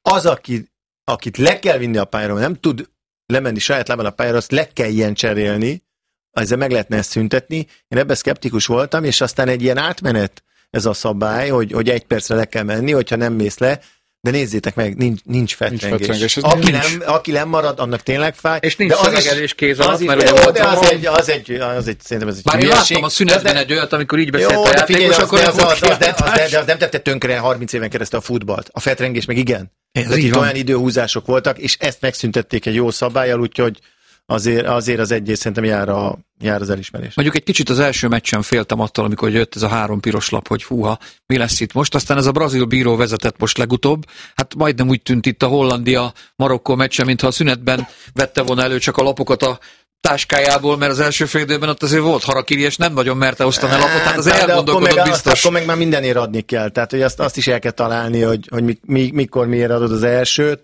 az, akit le kell vinni a pályára, nem tud lemenni saját lábán a pályára, azt le kell ilyen cserélni, ezzel meg lehetne ezt szüntetni. Én ebben szkeptikus voltam, és aztán egy ilyen átmenet ez a szabály, hogy 1 percre le kell menni, hogyha nem mész le, de nézzétek meg, nincs fetrengés. Aki nem marad, annak tényleg fáj. És nincs szövegelés kéz alatt, mert jó, de az egy szerintem ez egy bár én láttam a szünetben egy olyat, amikor így beszélt a játékos, akkor de az nem tette tönkre 30 éven keresztül a futballt. A fetrengés meg igen. Itt olyan időhúzások voltak, és ezt megszüntették egy jó szabállyal, úgyhogy azért az egyes szerintem jár az elismerés. Mondjuk egy kicsit az első meccsen féltem attól, amikor jött ez a 3 piros lap, hogy húha, mi lesz itt most. Aztán ez a brazil bíró vezetett most legutóbb. Hát majdnem úgy tűnt itt a Hollandia-Marokkó meccsen, mintha a szünetben vette volna elő csak a lapokat a táskájából, mert az első fél időben ott azért volt harakiri, és nem nagyon merte osztani a lapot, tehát az elgondolkodott biztos. Akkor meg már mindenért adni kell. Tehát, hogy azt is el kell találni, hogy mikor miért adod az elsőt,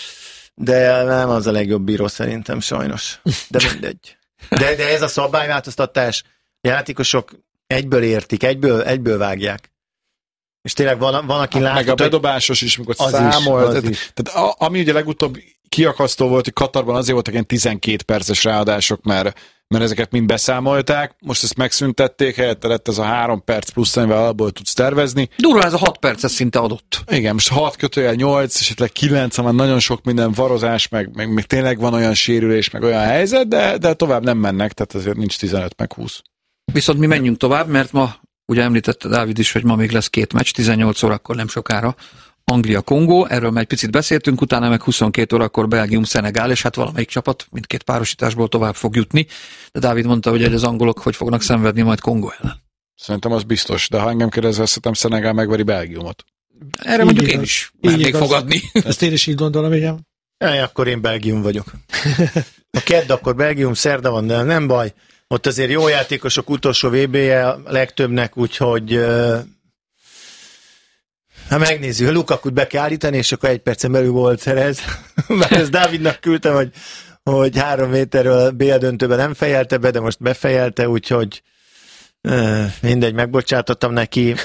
de nem az a legjobb bíró szerintem sajnos. De mindegy. De ez a szabályváltoztatás, játékosok egyből értik, egyből vágják. És tényleg van aki látja. Meg a bedobásos is, mikor számol. Tehát ami ugye legutóbb kiakasztó volt, hogy Katarban azért voltak ilyen 12 perces ráadások, mert ezeket mind beszámolták, most ezt megszüntették, helyette lett ez a 3 perc plusz, amivel abból tudsz tervezni. Durva, ez a 6 perc, ez szinte adott. Igen, most 6/8, esetleg 9, van nagyon sok minden varozás, meg tényleg van olyan sérülés, meg olyan helyzet, de tovább nem mennek, tehát azért nincs 15 meg 20. Viszont mi menjünk tovább, mert ma, ugye említette Dávid is, hogy ma még lesz 2 meccs, 18 órakor nem sokára. Anglia-Kongó, erről már egy picit beszéltünk, utána meg 22 órakor Belgium-Szenegál, és hát valamelyik csapat mindkét párosításból tovább fog jutni. De Dávid mondta, hogy az angolok hogy fognak szenvedni majd Kongó ellen. Szerintem az biztos, de ha engem kérdezel, szerintem Szenegál megveri Belgiumot. Erre így mondjuk igaz. Én is mernék fogadni. Ezt én is így gondolom, igen. Akkor én Belgium vagyok. A kedd, akkor Belgium, szerda van, de nem baj. Ott azért jó játékosok, utolsó VB-je a legtöbbnek, úgyhogy ha megnézzük, Lukakut be kell állítani, és akkor 1 percen belül volt szerez. Mert ezt Dávidnak küldtem, hogy 3 méterről BL döntőben nem fejelte be, de most befejelte, úgyhogy mindegy, megbocsátottam neki.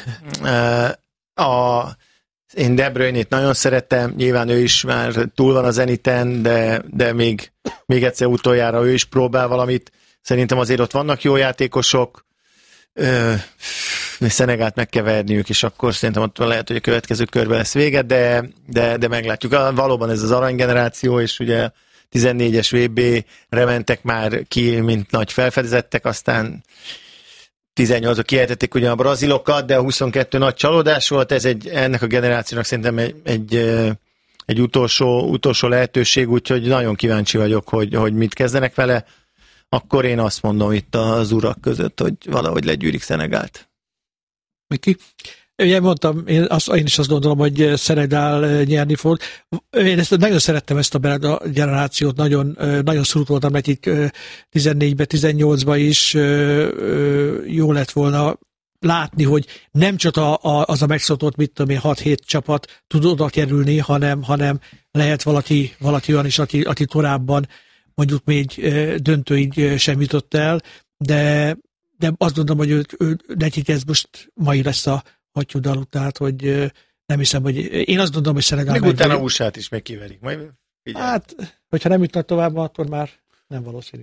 Én De Bruyne-t nagyon szerettem, nyilván ő is már túl van a Zeniten, de még egyszer utoljára ő is próbál valamit. Szerintem azért ott vannak jó játékosok, Szenegált meg kell verniük, és akkor szerintem ott lehet, hogy a következő körben lesz vége, de meglátjuk. Valóban ez az aranygeneráció, és ugye 14-es VB-re mentek már ki, mint nagy felfedezettek, aztán 18-ok kiejtették ugyan a brazilokat, de a 22 nagy csalódás volt, ez ennek a generációnak szerintem egy utolsó lehetőség, úgyhogy nagyon kíváncsi vagyok, hogy mit kezdenek vele. Akkor én azt mondom itt az urak között, hogy valahogy legyűrik Szenegált. Miki? Ugye mondtam, én is azt gondolom, hogy Szenegál nyerni fog. Én nagyon szerettem ezt a generációt, nagyon szurult voltam nekik 14-ben, 18-ban is. Jó lett volna látni, hogy nem csak az a megszotott, 6-7 csapat tud oda kerülni, hanem lehet valaki olyan is, aki korábban mondjuk még döntőig sem jutott el, de azt gondolom, hogy nekik ez most mai lesz a hattyúdaluk, tehát hogy nem hiszem, hogy én azt gondolom, hogy Szenegál meg utána USA-t is megkiverik. Majd figyelj. Hát, hogyha nem jutnak tovább, akkor már nem valószínű.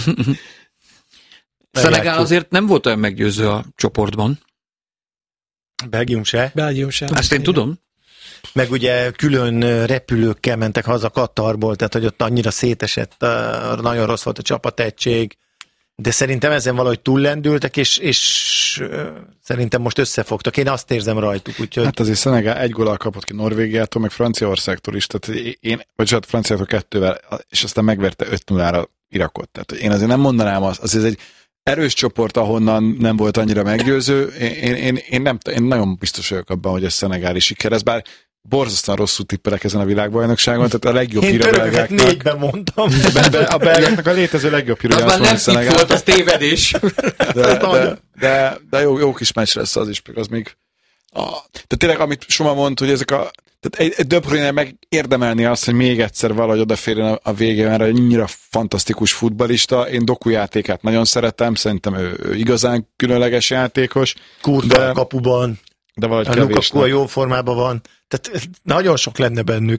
Szenegál azért nem volt olyan meggyőző a csoportban. Belgium se. Ezt én tudom. Meg ugye külön repülőkkel mentek haza Katarból, tehát hogy ott annyira szétesett, nagyon rossz volt a csapategység, de szerintem ezen valahogy túllendültek, és szerintem most összefogtak. Én azt érzem rajtuk, úgyhogy... Hát azért Szenegál 1 góllal kapott ki Norvégiától, meg Franciaországtól is, tehát Franciaországtól 2-vel, és aztán megverte 5-0-ra Irakot. Tehát én azért nem mondanám azt, azért egy erős csoport, ahonnan nem volt annyira meggyőző. Én nagyon biztos vagyok abban, hogy ez szenegáli siker. Ez bár borzasztóan rosszul tippelek ezen a világbajnokságban, tehát a legjobb hír a belgáknak. 4-ben mondtam. A belgáknak a létező legjobb hír, az már nem Szenegál volt, az tévedés. De jó kis meccs lesz az is, az még... Tehát tényleg, amit Soma mond, hogy ezek a... Tehát egy De Bruyne megérdemelni azt, hogy még egyszer valahogy odaférjen a vége, mert annyira fantasztikus futballista. Én Doku játékát nagyon szeretem, szerintem ő igazán különleges játékos. Kurva a kapuban. De valahogy kevés. Lukaku a jó formában van. Tehát nagyon sok lenne bennük.